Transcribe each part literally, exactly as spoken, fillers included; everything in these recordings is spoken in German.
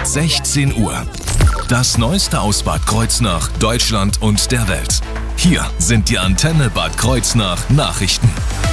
sechzehn Uhr. Das Neueste aus Bad Kreuznach, Deutschland und der Welt. Hier sind die Antenne Bad Kreuznach Nachrichten.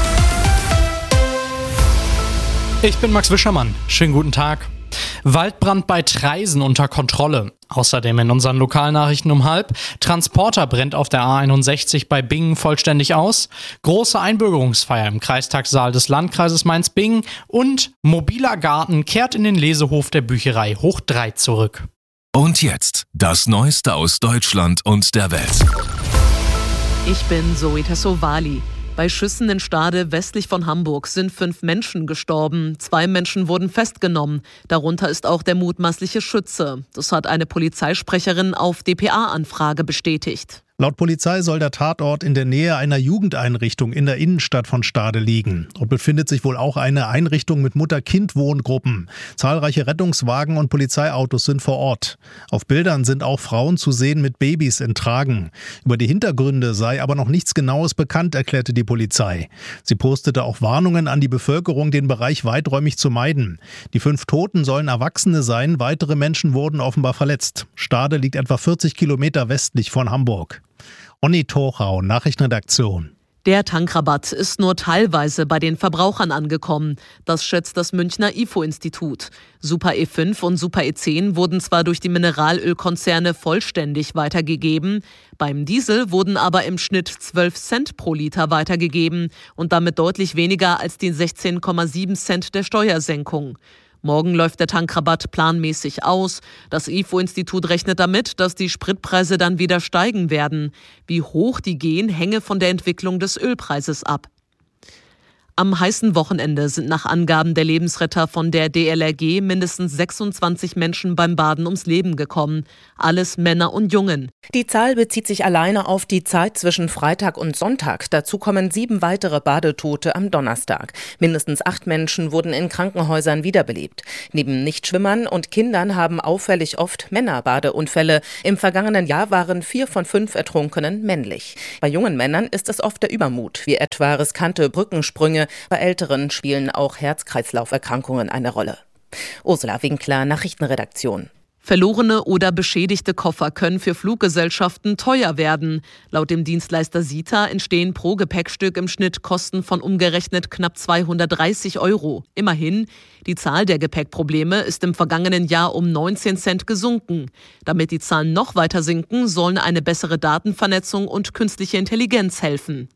Ich bin Max Wischermann. Schönen guten Tag. Waldbrand bei Traisen unter Kontrolle. Außerdem in unseren Lokalnachrichten um halb. Transporter brennt auf der A einundsechzig bei Bingen vollständig aus. Große Einbürgerungsfeier im Kreistagssaal des Landkreises Mainz-Bingen. Und mobiler Garten kehrt in den Lesehof der Bücherei Hoch drei zurück. Und jetzt das Neueste aus Deutschland und der Welt. Ich bin Zoe Tassovali. Bei Schüssen in Stade westlich von Hamburg sind fünf Menschen gestorben. Zwei Menschen wurden festgenommen. Darunter ist auch der mutmaßliche Schütze. Das hat eine Polizeisprecherin auf D P A-Anfrage bestätigt. Laut Polizei soll der Tatort in der Nähe einer Jugendeinrichtung in der Innenstadt von Stade liegen. Dort befindet sich wohl auch eine Einrichtung mit Mutter-Kind-Wohngruppen. Zahlreiche Rettungswagen und Polizeiautos sind vor Ort. Auf Bildern sind auch Frauen zu sehen mit Babys in Tragen. Über die Hintergründe sei aber noch nichts Genaues bekannt, erklärte die Polizei. Sie postete auch Warnungen an die Bevölkerung, den Bereich weiträumig zu meiden. Die fünf Toten sollen Erwachsene sein, weitere Menschen wurden offenbar verletzt. Stade liegt etwa vierzig Kilometer westlich von Hamburg. Onni Torau, Nachrichtenredaktion. Der Tankrabatt ist nur teilweise bei den Verbrauchern angekommen. Das schätzt das Münchner I F O-Institut. Super E fünf und Super E zehn wurden zwar durch die Mineralölkonzerne vollständig weitergegeben, beim Diesel wurden aber im Schnitt zwölf Cent pro Liter weitergegeben und damit deutlich weniger als die sechzehn Komma sieben Cent der Steuersenkung. Morgen läuft der Tankrabatt planmäßig aus. Das I F O-Institut rechnet damit, dass die Spritpreise dann wieder steigen werden. Wie hoch die gehen, hänge von der Entwicklung des Ölpreises ab. Am heißen Wochenende sind nach Angaben der Lebensretter von der D L R G mindestens sechsundzwanzig Menschen beim Baden ums Leben gekommen. Alles Männer und Jungen. Die Zahl bezieht sich alleine auf die Zeit zwischen Freitag und Sonntag. Dazu kommen sieben weitere Badetote am Donnerstag. Mindestens acht Menschen wurden in Krankenhäusern wiederbelebt. Neben Nichtschwimmern und Kindern haben auffällig oft Männer Badeunfälle. Im vergangenen Jahr waren vier von fünf Ertrunkenen männlich. Bei jungen Männern ist es oft der Übermut, wie etwa riskante Brückensprünge. Bei Älteren spielen auch Herz-Kreislauf-Erkrankungen eine Rolle. Ursula Winkler, Nachrichtenredaktion. Verlorene oder beschädigte Koffer können für Fluggesellschaften teuer werden. Laut dem Dienstleister SITA entstehen pro Gepäckstück im Schnitt Kosten von umgerechnet knapp zweihundertdreißig Euro. Immerhin, die Zahl der Gepäckprobleme ist im vergangenen Jahr um neunzehn Cent gesunken. Damit die Zahlen noch weiter sinken, sollen eine bessere Datenvernetzung und künstliche Intelligenz helfen.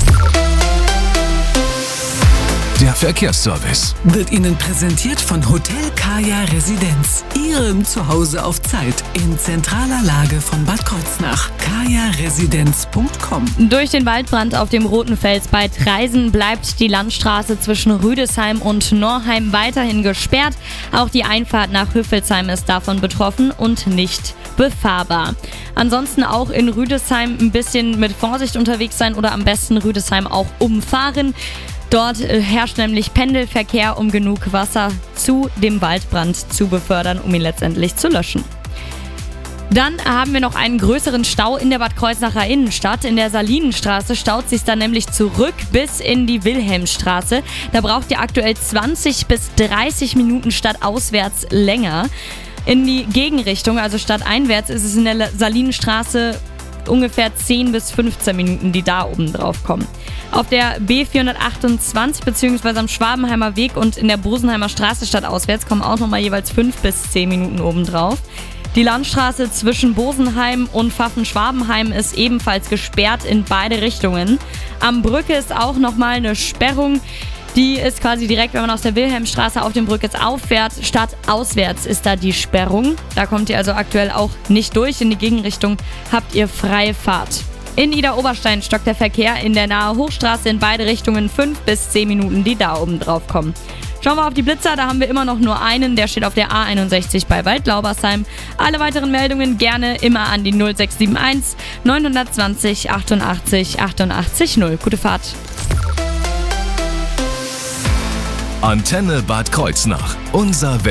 Der Verkehrsservice wird Ihnen präsentiert von Hotel Kaya Residenz. Ihrem Zuhause auf Zeit in zentraler Lage von Bad Kreuznach. kaya residenz punkt com. Durch den Waldbrand auf dem Roten Fels bei Traisen bleibt die Landstraße zwischen Rüdesheim und Norheim weiterhin gesperrt. Auch die Einfahrt nach Hüffelsheim ist davon betroffen und nicht befahrbar. Ansonsten auch in Rüdesheim ein bisschen mit Vorsicht unterwegs sein oder am besten Rüdesheim auch umfahren. Dort herrscht nämlich Pendelverkehr, um genug Wasser zu dem Waldbrand zu befördern, um ihn letztendlich zu löschen. Dann haben wir noch einen größeren Stau in der Bad Kreuznacher Innenstadt. In der Salinenstraße staut sich dann nämlich zurück bis in die Wilhelmstraße. Da braucht ihr aktuell zwanzig bis dreißig Minuten statt auswärts länger. In die Gegenrichtung, also stadteinwärts, ist es in der Salinenstraße ungefähr zehn bis fünfzehn Minuten, die da oben drauf kommen. Auf der B vierhundertachtundzwanzig bzw. am Schwabenheimer Weg und in der Bosenheimer Straße stadtauswärts kommen auch nochmal jeweils fünf bis zehn Minuten oben drauf. Die Landstraße zwischen Bosenheim und Pfaffen-Schwabenheim ist ebenfalls gesperrt in beide Richtungen. Am Brücke ist auch nochmal eine Sperrung. Die ist quasi direkt, wenn man aus der Wilhelmstraße auf den Brückes auffährt, statt auswärts ist da die Sperrung. Da kommt ihr also aktuell auch nicht durch. In die Gegenrichtung habt ihr freie Fahrt. In Idar-Oberstein stockt der Verkehr in der Nahe Hochstraße in beide Richtungen fünf bis zehn Minuten, die da oben drauf kommen. Schauen wir auf die Blitzer, da haben wir immer noch nur einen, der steht auf der A einundsechzig bei Waldlaubersheim. Alle weiteren Meldungen gerne immer an die null sechs sieben eins neun zwei null achtundachtzig achtundachtzig null. Gute Fahrt. Antenne Bad Kreuznach. Unser Wetter.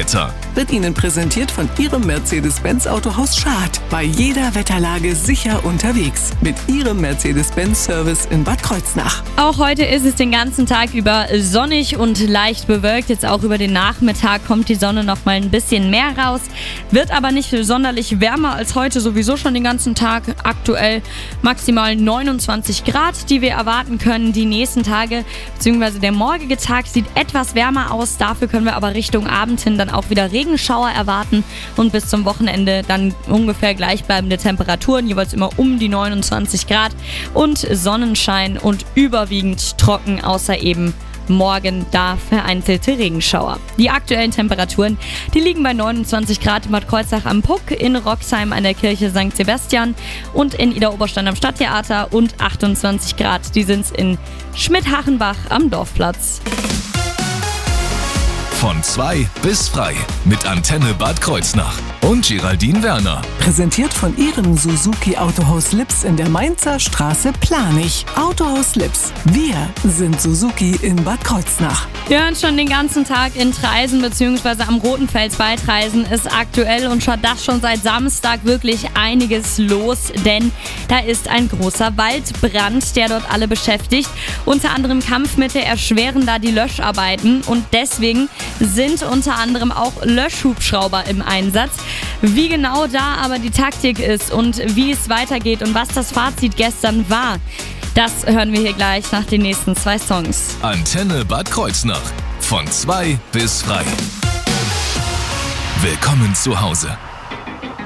wird Ihnen präsentiert von Ihrem Mercedes-Benz Autohaus Schad. Bei jeder Wetterlage sicher unterwegs. Mit Ihrem Mercedes-Benz-Service in Bad Kreuznach. Auch heute ist es den ganzen Tag über sonnig und leicht bewölkt. Jetzt auch über den Nachmittag kommt die Sonne noch mal ein bisschen mehr raus. Wird aber nicht sonderlich wärmer als heute, sowieso schon den ganzen Tag. Aktuell maximal neunundzwanzig Grad, die wir erwarten können. Die nächsten Tage, beziehungsweise der morgige Tag sieht etwas wärmer aus. Dafür können wir aber Richtung Abend hin dann auch wieder Regenschauer erwarten. Und bis zum Wochenende dann ungefähr gleichbleibende Temperaturen, jeweils immer um die neunundzwanzig Grad. Und Sonnenschein und überwiegend trocken, außer eben morgen da vereinzelte Regenschauer. Die aktuellen Temperaturen, die liegen bei neunundzwanzig Grad in Bad Kreuznach am Puck, in Roxheim an der Kirche Sankt Sebastian und in Idar-Oberstein am Stadttheater und achtundzwanzig Grad. Die sind es in Schmidhachenbach am Dorfplatz. Von zwei bis frei mit Antenne Bad Kreuznach und Geraldine Werner. Präsentiert von Ihrem Suzuki Autohaus Lips in der Mainzer Straße Planich. Autohaus Lips. Wir sind Suzuki in Bad Kreuznach. Wir hören schon den ganzen Tag in Traisen bzw. am Rotenfels bei Traisen ist aktuell und schon das schon seit Samstag wirklich einiges los, denn da ist ein großer Waldbrand, der dort alle beschäftigt. Unter anderem Kampfmittel erschweren da die Löscharbeiten und deswegen sind unter anderem auch Löschhubschrauber im Einsatz. Wie genau da aber die Taktik ist und wie es weitergeht und was das Fazit gestern war, das hören wir hier gleich nach den nächsten zwei Songs. Antenne Bad Kreuznach. Von zwei bis frei. Willkommen zu Hause.